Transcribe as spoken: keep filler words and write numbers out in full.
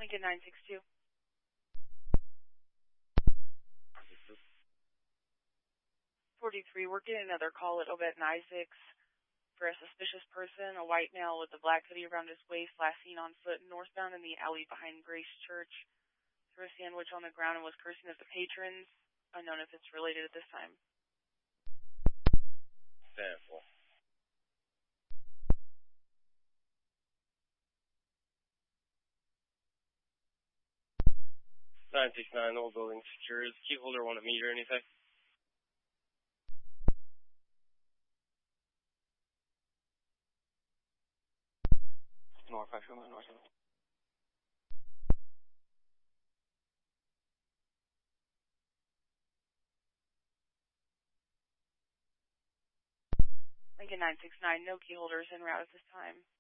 Lincoln nine six two. forty-three, we're getting another call at Obed and Isaac's for a suspicious person, a white male with a black hoodie around his waist, last seen on foot northbound in the alley behind Grace Church. Threw a sandwich on the ground and was cursing at the patrons. Unknown if it's related at this time. Sample. nine six nine, the whole building secure. Is the key holder want to meet or anything? North, I feel my north. Lincoln nine six nine, no key holders en route at this time.